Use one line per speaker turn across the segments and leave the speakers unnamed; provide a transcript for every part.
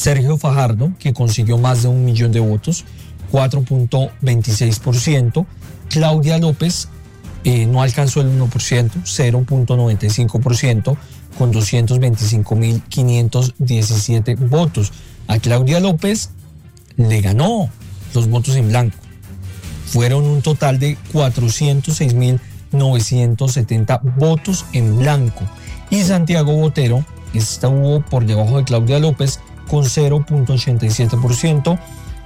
Sergio Fajardo, que consiguió más de 1 millón de votos, 4.26%. Claudia López no alcanzó el 1%, 0.95%, con 225.517 votos. A Claudia López le ganó los votos en blanco. Fueron un total de 406.970 votos en blanco. Y Santiago Botero estuvo por debajo de Claudia López con 0.87%,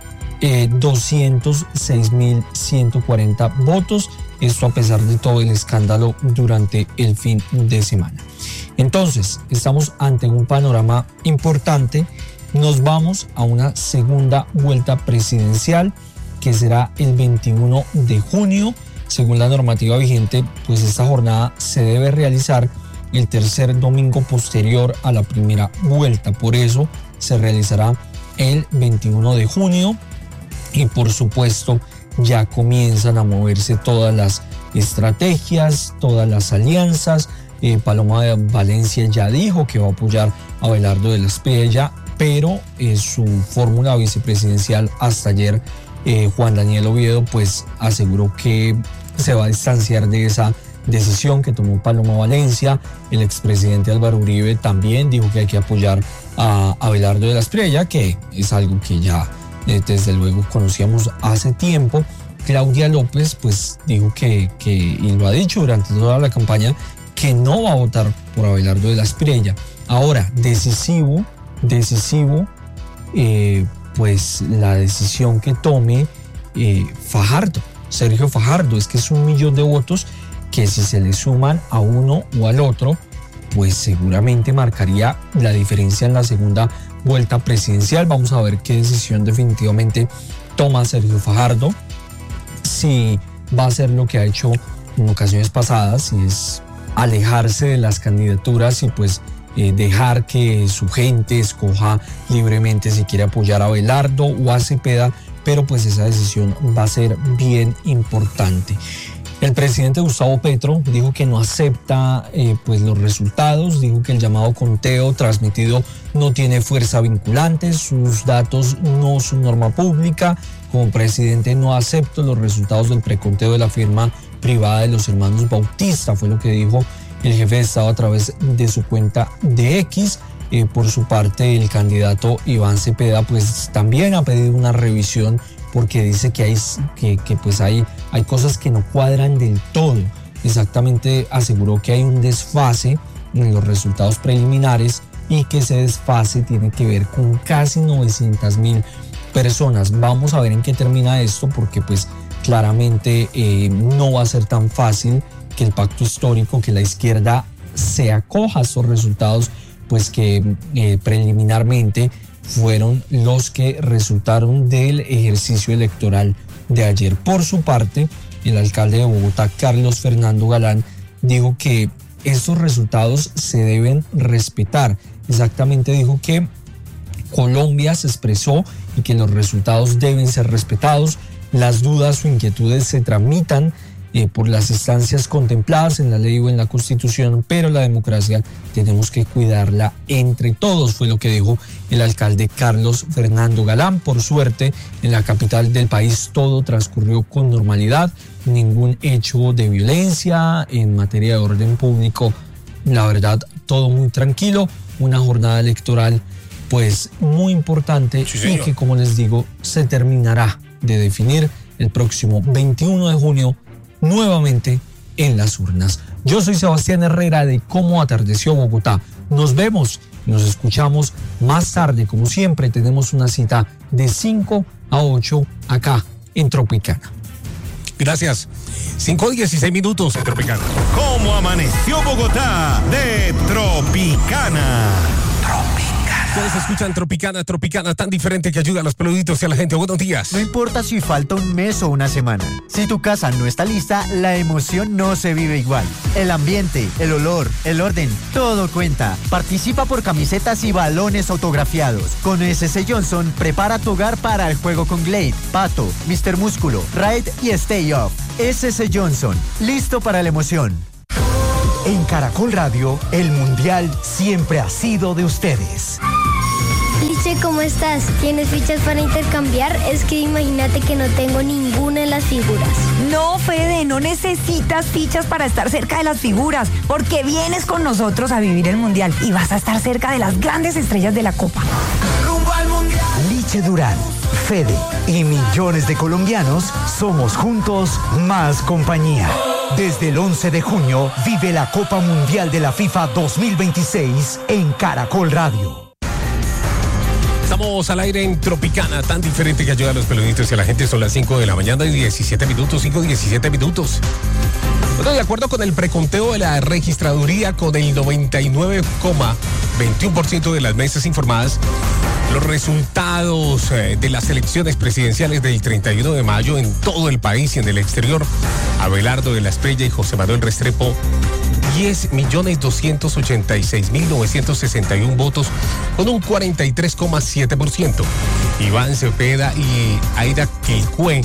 206.140 votos. Esto a pesar de todo el escándalo durante el fin de semana. Entonces, estamos ante un panorama importante. Nos vamos a una segunda vuelta presidencial que será el 21 de junio. Según la normativa vigente, pues esta jornada se debe realizar el tercer domingo posterior a la primera vuelta. Por eso se realizará el 21 de junio y por supuesto ya comienzan a moverse todas las estrategias, todas las alianzas. Paloma de Valencia ya dijo que va a apoyar a Abelardo de la Espriella, pero su fórmula vicepresidencial hasta ayer, Juan Daniel Oviedo, pues aseguró que se va a distanciar de esa decisión que tomó Paloma Valencia. El expresidente Álvaro Uribe también dijo que hay que apoyar a Abelardo de la Espriella, que es algo que ya desde luego conocíamos hace tiempo. Claudia López pues dijo que y lo ha dicho durante toda la campaña, que no va a votar por Abelardo de la Espriella. Ahora, decisivo, pues la decisión que tome Fajardo, Sergio Fajardo, es que es 1 millón de votos que si se le suman a uno o al otro, pues seguramente marcaría la diferencia en la segunda vuelta presidencial. Vamos a ver qué decisión definitivamente toma Sergio Fajardo, si va a hacer lo que ha hecho en ocasiones pasadas, y es alejarse de las candidaturas y pues dejar que su gente escoja libremente si quiere apoyar a Abelardo o a Cepeda, pero pues esa decisión va a ser bien importante. El presidente Gustavo Petro dijo que no acepta pues los resultados, dijo que el llamado conteo transmitido no tiene fuerza vinculante, sus datos no son norma pública. Como presidente no acepto los resultados del preconteo de la firma privada de los hermanos Bautista, fue lo que dijo el jefe de Estado a través de su cuenta de X. Por su parte, el candidato Iván Cepeda pues también ha pedido una revisión porque dice que hay cosas que no cuadran del todo. Exactamente, aseguró que hay un desfase en los resultados preliminares y que ese desfase tiene que ver con casi 900.000 personas. Vamos a ver en qué termina esto, porque pues claramente no va a ser tan fácil que el pacto histórico, que la izquierda se acoja a estos resultados, pues que preliminarmente fueron los que resultaron del ejercicio electoral de ayer. Por su parte, el alcalde de Bogotá, Carlos Fernando Galán, dijo que estos resultados se deben respetar. Exactamente, dijo que Colombia se expresó y que los resultados deben ser respetados. Las dudas o inquietudes se tramitan por las instancias contempladas en la ley o en la Constitución, pero la democracia tenemos que cuidarla entre todos, fue lo que dijo el alcalde Carlos Fernando Galán. Por suerte, en la capital del país todo transcurrió con normalidad, ningún hecho de violencia en materia de orden público. La verdad, todo muy tranquilo, una jornada electoral pues muy importante, sí, y que, como les digo, se terminará de definir el próximo 21 de junio nuevamente en las urnas. Yo soy Sebastián Herrera de Cómo Atardeció Bogotá. Nos vemos, nos escuchamos más tarde. Como siempre, tenemos una cita de 5 a 8 acá en Tropicana.
Gracias. 5:16 en Tropicana.
¿Cómo amaneció Bogotá de Tropicana?
Ustedes escuchan Tropicana tan diferente que ayuda a los peluditos y a la gente. Buenos días.
No importa si falta un mes o una semana. Si tu casa no está lista, la emoción no se vive igual. El ambiente, el olor, el orden, todo cuenta. Participa por camisetas y balones autografiados. Con SC Johnson, prepara tu hogar para el juego con Glade, Pato, Mr. Músculo, Raid y Stay Off. SC Johnson, listo para la emoción.
En Caracol Radio, el Mundial siempre ha sido de ustedes. Luche, ¿cómo estás? ¿Tienes fichas para intercambiar? Es que imagínate que no tengo ninguna en las figuras.
No, Fede, no necesitas fichas para estar cerca de las figuras, porque vienes con nosotros a vivir el Mundial y vas a estar cerca de las grandes estrellas de la Copa.
¡Rumbo al Mundial! Liche Durán, Fede y millones de colombianos somos juntos más compañía. Desde el 11 de junio vive la Copa Mundial de la FIFA 2026 en Caracol Radio.
Estamos al aire en Tropicana, tan diferente que ayuda a los peluditos y a la gente. Son las 5 de la mañana y 17 minutos, 5:17 minutos. Bueno, de acuerdo con el preconteo de la registraduría, con el 99,21% de las mesas informadas, los resultados de las elecciones presidenciales del 31 de mayo en todo el país y en el exterior, Abelardo de la Espriella y José Manuel Restrepo, 10.286.961 votos, con un 43,7%. Iván Cepeda y Aida Quilcue,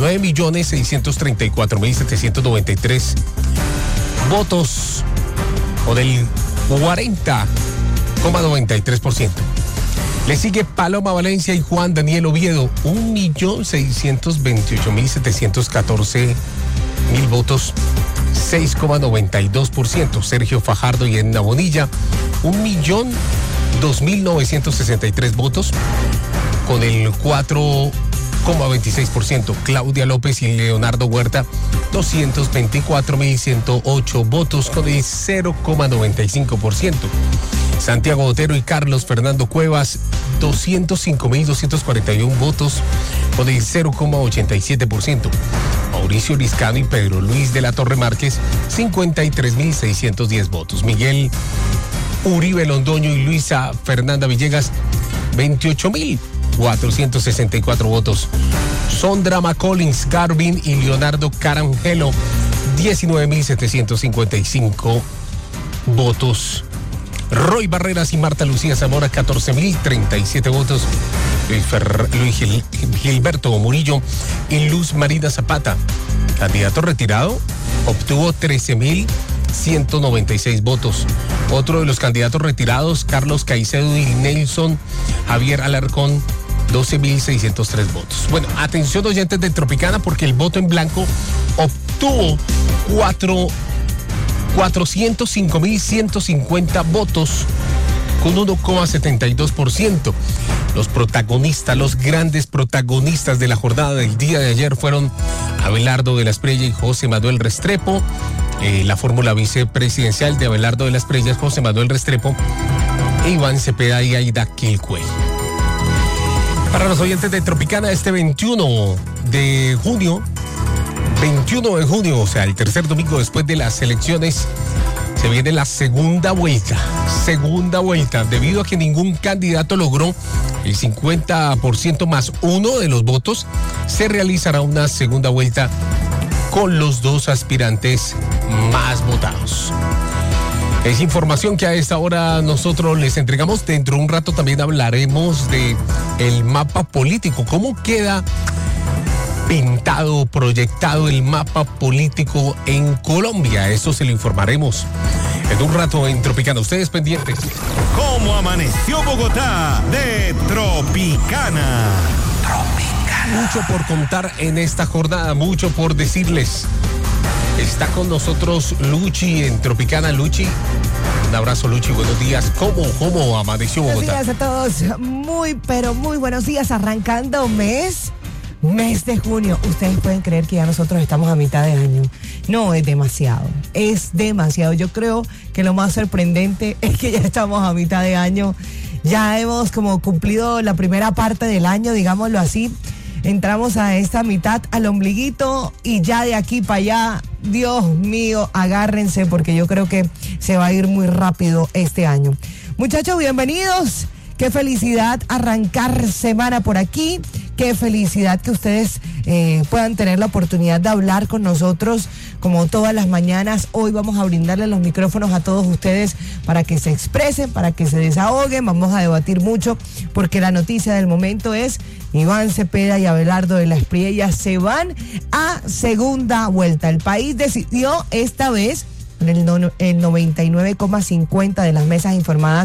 9.634.793 votos, con el 40,93%. Le sigue Paloma Valencia y Juan Daniel Oviedo, 1.628.714 votos, 6,92%. Sergio Fajardo y Edna Bonilla, 1.002.963 votos, con el 4,26%. Claudia López y Leonardo Huerta, 224.108 votos, con el 0,95%. Santiago Otero y Carlos Fernando Cuevas, 205.241 votos, con el 0,87%. Mauricio Liscano y Pedro Luis de la Torre Márquez, 53.610 votos. Miguel Uribe Londoño y Luisa Fernanda Villegas, 28.464 votos. Sondra McCollins, Garvin y Leonardo Carangelo, 19.755 votos. Roy Barreras y Marta Lucía Zamora, 14.037 votos. Luis Gilberto Murillo y Luz Marina Zapata, candidato retirado, obtuvo 13.196 votos. Otro de los candidatos retirados, Carlos Caicedo y Nelson Javier Alarcón, 12.603 votos. Bueno, atención oyentes de Tropicana, porque el voto en blanco obtuvo 405.150 votos, con 1,72%. Los protagonistas, los grandes protagonistas de la jornada del día de ayer fueron Abelardo de la Espriella y José Manuel Restrepo. La fórmula vicepresidencial de Abelardo de la Espriella, José Manuel Restrepo, e Iván Cepeda y Aida Quilcue. Para los oyentes de Tropicana, este 21 de junio, o sea, el tercer domingo después de las elecciones, se viene la segunda vuelta, debido a que ningún candidato logró el 50% más uno de los votos. Se realizará una segunda vuelta con los dos aspirantes más votados. Es información que a esta hora nosotros les entregamos. Dentro de un rato también hablaremos de el mapa político, cómo queda pintado, proyectado el mapa político en Colombia. Eso se lo informaremos en un rato en Tropicana. Ustedes pendientes.
¿Cómo amaneció Bogotá de Tropicana?
Mucho por contar en esta jornada, mucho por decirles. Está con nosotros Luchi en Tropicana. Luchi, un abrazo, Luchi, buenos días. ¿Cómo amaneció Bogotá?
Buenos días a todos, pero muy buenos días, arrancando mes de junio. Ustedes pueden creer que ya nosotros estamos a mitad de año. No, es demasiado. Yo creo que lo más sorprendente es que ya estamos a mitad de año. Ya hemos como cumplido la primera parte del año, digámoslo así. Entramos a esta mitad, al ombliguito, y ya de aquí para allá, Dios mío, agárrense, porque yo creo que se va a ir muy rápido este año. Muchachos, bienvenidos. Qué felicidad arrancar semana por aquí. Qué felicidad que ustedes puedan tener la oportunidad de hablar con nosotros como todas las mañanas. Hoy vamos a brindarle los micrófonos a todos ustedes para que se expresen, para que se desahoguen. Vamos a debatir mucho porque la noticia del momento es Iván Cepeda y Abelardo de la Espriella se van a segunda vuelta. El país decidió esta vez, el 99,50% de las mesas informadas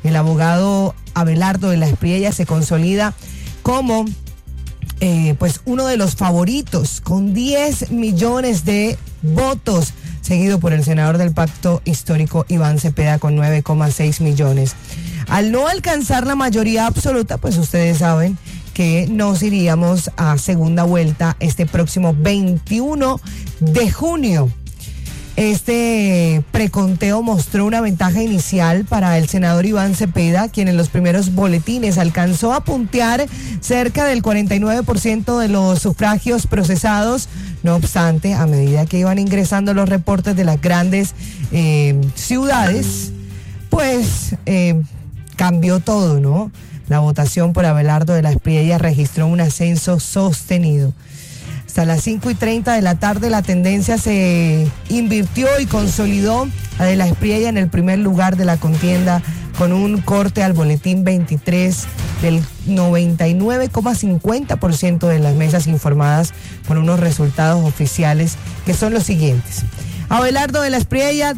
el abogado Abelardo de la Espriella se consolida como pues uno de los favoritos con 10 millones de votos, seguido por el senador del Pacto Histórico Iván Cepeda con 9,6 millones. Al no alcanzar la mayoría absoluta, pues ustedes saben que nos iríamos a segunda vuelta este próximo 21 de junio. Este preconteo mostró una ventaja inicial para el senador Iván Cepeda, quien en los primeros boletines alcanzó a puntear cerca del 49% de los sufragios procesados. No obstante, a medida que iban ingresando los reportes de las grandes ciudades, pues cambió todo, ¿no? La votación por Abelardo de la Espriella registró un ascenso sostenido. Hasta las 5:30 de la tarde la tendencia se invirtió y consolidó a de la Espriella en el primer lugar de la contienda con un corte al boletín 23 del 99,50% de las mesas informadas con unos resultados oficiales que son los siguientes. Abelardo de la Espriella,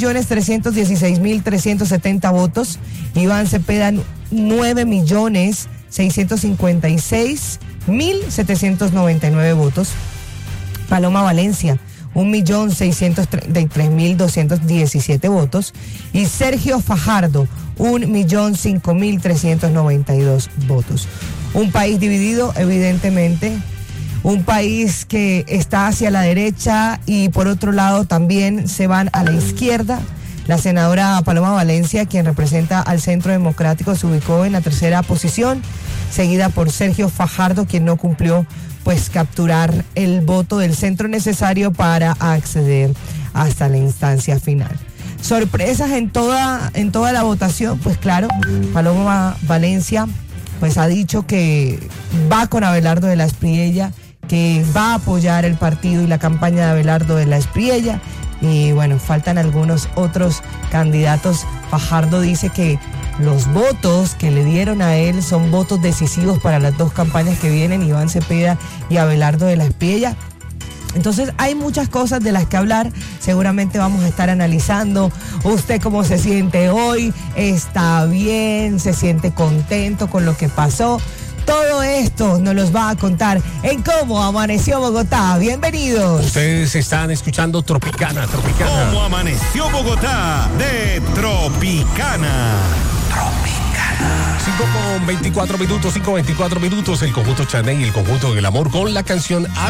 10.316.370 votos. Iván Cepeda, 9.656.799 votos. Paloma Valencia, 1.633.217 votos. Y Sergio Fajardo, 1.005.392 votos. Un país dividido, evidentemente. Un país que está hacia la derecha y por otro lado también se van a la izquierda. La senadora Paloma Valencia, quien representa al Centro Democrático, se ubicó en la tercera posición, seguida por Sergio Fajardo, quien no cumplió pues capturar el voto del centro necesario para acceder hasta la instancia final. Sorpresas en toda la votación, pues claro, Paloma Valencia pues ha dicho que va con Abelardo de la Espriella, que va a apoyar el partido y la campaña de Abelardo de la Espriella. Y bueno, faltan algunos otros candidatos. Fajardo dice que los votos que le dieron a él son votos decisivos para las dos campañas que vienen, Iván Cepeda y Abelardo de la Espriella. Entonces hay muchas cosas de las que hablar, seguramente vamos a estar analizando. ¿Usted cómo se siente hoy? ¿Está bien? ¿Se siente contento con lo que pasó? Todo esto nos los va a contar en Cómo Amaneció Bogotá. Bienvenidos.
Ustedes están escuchando Tropicana.
Cómo Amaneció Bogotá de Tropicana.
5:24 minutos, el conjunto Chaney y el conjunto del amor con la canción